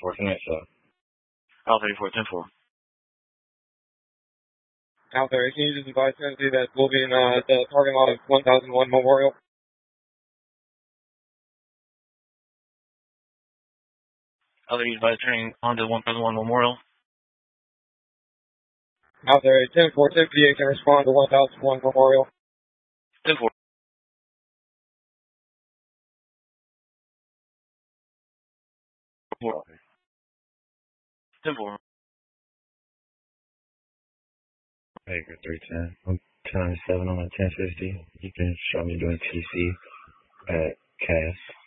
10-4, tonight, so. Al 34, 10-4. Out there, can you just advise Tennessee that we'll be in the parking lot of 1001 Memorial? Out there, by turning onto 1001 Memorial. Out there, 10-4, 1058 can respond to 1001 Memorial. 10-4. Okay. 10-4. Baker 310. I'm 10-7 on a 1050. You can show me doing TC at CAS.